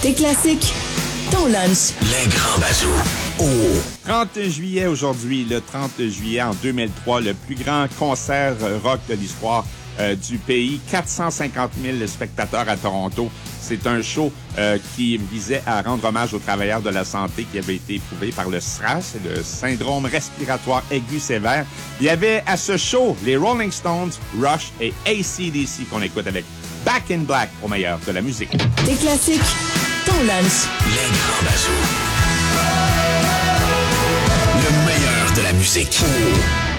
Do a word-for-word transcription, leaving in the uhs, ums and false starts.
Tes classiques, ton lunch. Les grands bazous. Oh. trente juillet aujourd'hui, le trente juillet en deux mille trois, le plus grand concert rock de l'histoire euh, du pays. quatre cent cinquante mille spectateurs à Toronto. C'est un show euh, qui visait à rendre hommage aux travailleurs de la santé qui avaient été éprouvés par le S R A S, le syndrome respiratoire aigu sévère. Il y avait à ce show les Rolling Stones, Rush et A C D C qu'on écoute avec Back in Black au meilleur de la musique. Tes classiques, ton lunch. Les grands bazous. Le meilleur de la musique. Oh.